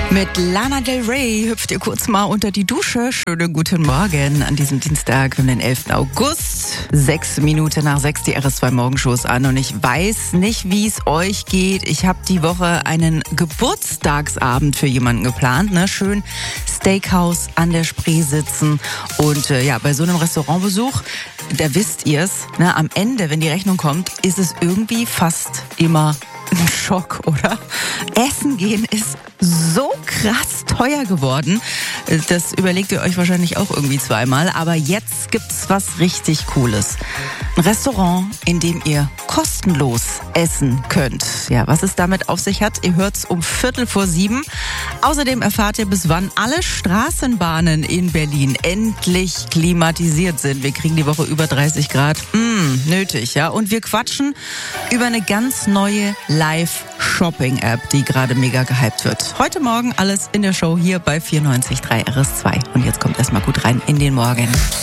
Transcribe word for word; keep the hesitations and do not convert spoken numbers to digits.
Mit Lana Del Rey hüpft ihr kurz mal unter die Dusche. Schönen guten Morgen an diesem Dienstag, den elften August. Sechs Minuten nach sechs, die R S zwei Morgenshows an. Und ich weiß nicht, wie es euch geht. Ich habe die Woche einen Geburtstagsabend für jemanden geplant. Ne? Schön Steakhouse an der Spree sitzen. Und äh, ja, bei so einem Restaurantbesuch, da wisst ihr's, ne? Am Ende, wenn die Rechnung kommt, ist es irgendwie fast immer ein Schock, oder? Essen gehen ist so krass teuer geworden. Das überlegt ihr euch wahrscheinlich auch irgendwie zweimal. Aber jetzt gibt's was richtig Cooles. Ein Restaurant, in dem ihr kostenlos essen könnt. Ja, was es damit auf sich hat, ihr hört's um Viertel vor sieben. Außerdem erfahrt ihr, bis wann alle Straßenbahnen in Berlin endlich klimatisiert sind. Wir kriegen die Woche über dreißig Grad. Mm, nötig, ja. Und wir quatschen über eine ganz neue Live-Shopping-App, die gerade mega gehypt wird. Heute Morgen alles in der Show hier bei vierundneunzig Komma drei R S zwei. Und jetzt kommt erstmal gut rein in den Morgen.